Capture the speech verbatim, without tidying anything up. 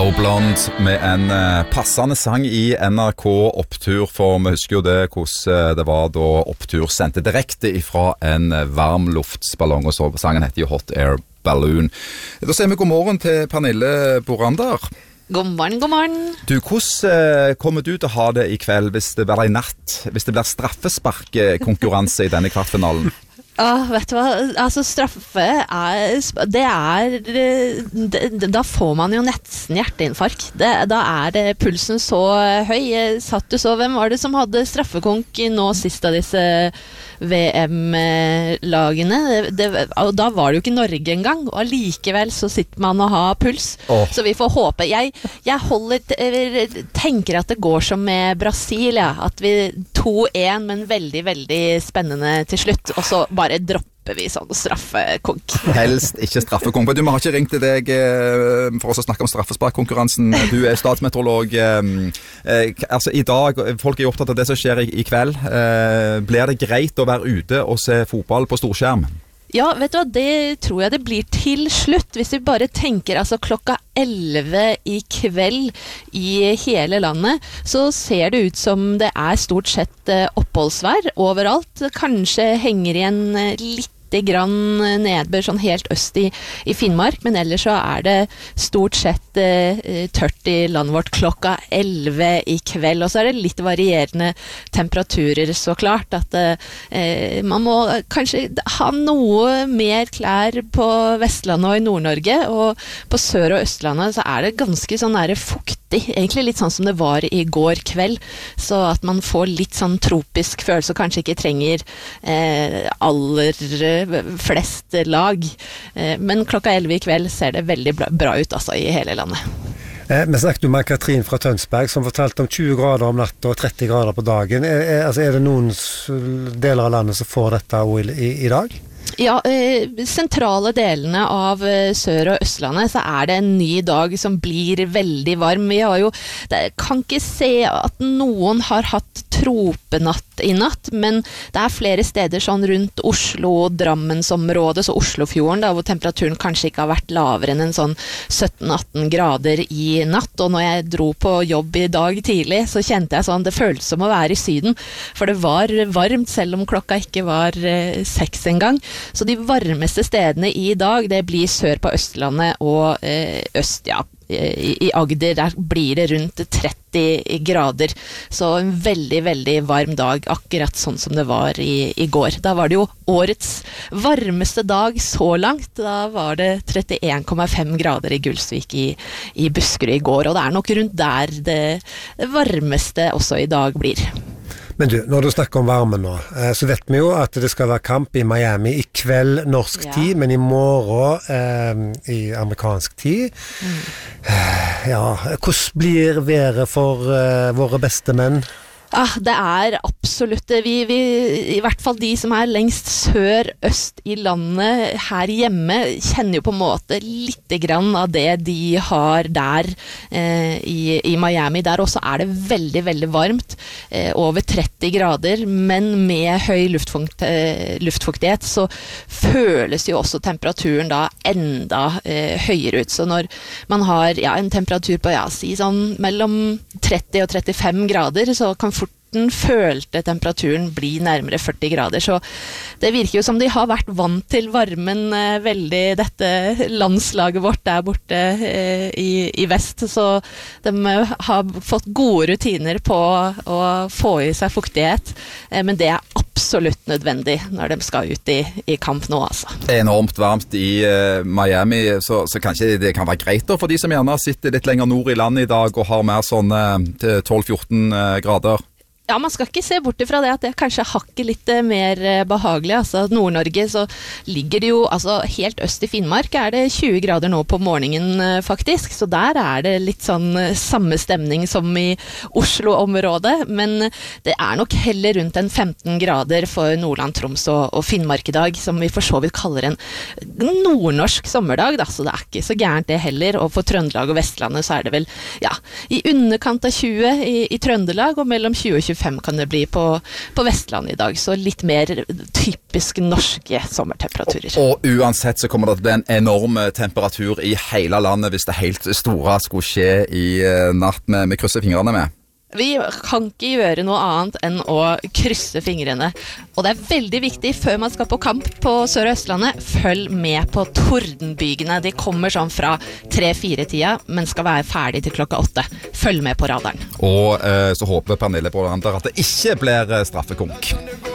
Yellow Blonde med en uh, passende sang i N R K Opptur, for vi husker jo det, hvordan det var da Opptur sendte direkte ifra en varm luftsballong, og så sangen heter jo Hot Air Balloon. Da sier vi god morgen til Pernille Borander. God morgen, god morgen. Du, hvordan uh, kommer du til å ha det i kveld hvis det blir i natt, hvis det blir straffesparkkonkurranse i denne kvartfinalen? Ah, vet du hva, altså straffe er, det er, det, da får man jo nesten hjerteinfarkt. Det, da er det pulsen så høy. Jeg satt du så, hvem var det som hadde straffekonk nå sist av disse V M-lagene? Det, det, da var det jo ikke Norge engang, og allikevel så sitter man og har puls. Oh. Så vi får håpe. Jeg, jeg holder, tenker at det går som med Brasil, ja. At vi to en, men veldig, veldig spennende til slutt, og så bare bare dropper vi sånn straffekonk. Helst ikke straffekonk. Du, vi har ikke ringt til deg eh, for oss å snakke om straffesparkkonkurransen. Du er statsmeteorolog. Eh, eh, altså, i dag, folk er opptatt av det som skjer i, i kveld. Eh, blir det greit å være ute og se fotball på storskjerm? Ja, vet du hva, det tror jeg det blir til slutt, hvis vi bare tenker altså klokka elleve i kveld i hele landet, så ser det ut som det er stort sett oppholdsvær overalt. Kanskje henger igjen litt grann nedbør sånn helt øst i, i Finnmark, men ellers så er det stort sett eh, tørt i landet vårt klokka elleve i kveld, og så er det litt varierende temperaturer, så klart at eh, man må kanskje ha noe mer klær på Vestlandet og i Nord-Norge, og på Sør- og Østlandet så er det ganske sånn nære fuktig, egentlig litt sånn som det var i går kveld, så at man får litt sånn tropisk følelse og kanskje ikke trenger eh, aller flest lag. Men klokka elleve i kveld ser det veldig bra ut altså, i hele landet. Eh, vi snakket med Katrin fra Tønsberg som fortalte om tjue grader om natt og tretti grader på dagen. Er, er, altså, er det noen deler av landet som får dette i, i dag? Ja, eh, sentrale delene av eh, Sør- og Østlandet så er det en ny dag som blir veldig varm. Vi har jo, det, kan ikke se at noen har hatt tropenatt i natt, men det er flere steder sånn rundt Oslo og Drammensområdet, så Oslofjorden da, hvor temperaturen kanskje ikke har vært lavere enn en sånn sytten atten grader i natt, og når jeg dro på jobb i dag tidlig, så kjente jeg sånn, det føltes som å være i Syden, for det var varmt selv om klokka ikke var eh, seks en gang. Så de varmeste stedene i dag, det blir sør på Østlandet og eh, øst, ja, i, i Agder, der blir det rundt tretti grader. Så en veldig, veldig varm dag, akkurat sånn som det var i, i går. Da var det jo årets varmeste dag så langt. Da var det trettien komma fem grader i Gulsvik i, i Buskerud i går, og det er nok rundt der det, det varmeste også i dag blir. Men du, når du snakker om varme nå, så vet vi jo at det skal være kamp i Miami i kveld norsk ja. tid, men i morgen eh, i amerikansk tid. Mm. Ja, hvordan blir været for eh, våre beste menn? Ah, det er absolutt, vi, vi, i hvert fall de som er lengst sør-øst i landet her hjemme, kjenner jo på en måte litt grann av det de har der eh, i, i Miami. Der også er det veldig, veldig varmt, eh, over tretti grader, men med høy luftfukt, eh, luftfuktighet så føles jo også temperaturen da enda eh, høyere ut. Så når man har ja, en temperatur på, ja, si sånn mellom tretti og trettifem grader, så kan fort følte temperaturen bli nærmere førti grader, så det virker jo som de har vært vant til varmen eh, veldig, dette landslaget vårt der borte eh, i, i vest, så de har fått gode rutiner på å få i seg fuktighet, eh, men det er absolutt nødvendig når de skal ut i, i kamp nå, altså. Enormt varmt i uh, Miami, så, så kanskje det kan være greit da, for de som gjerne sitter litt lenger nord i landet i dag og har mer sånn uh, tolv fjorten uh, grader. Ja, man skal ikke se bort ifra det at det kanskje hakker litt mer behagelig. Altså, Nord-Norge så ligger det jo, altså helt øst i Finnmark er det tjue grader nå på morgenen faktisk, så der er det litt sånn samme stemning som i Oslo-området, men det er nok heller rundt en femten grader for Nordland, Troms og, og Finnmark i dag, som vi for så vidt kaller en nordnorsk sommerdag, da, så det er ikke så gærent det heller, og for Trøndelag og Vestlandet så er det vel, ja, i underkant av tjue i, i Trøndelag, og mellom tjue og tjue tjuefem kan det bli på, på Vestlandet i dag, så litt mer typisk norske sommertemperaturer. Og, og uansett så kommer det til å bli en enorm temperatur i hele landet hvis det helt store skulle skje i natt. Med, med krysser fingrene med. Vi kan ikke gjøre noe annet enn å krysse fingrene. Og det er veldig viktig før man skal på kamp på Sør- og Østlandet, følg med på tordenbygene. De kommer sånn fra tre-fire-tida, men skal være ferdig til klokka åtte. Følg med på radaren. Og eh, så håper Pernille Brander at det ikke blir straffekonk.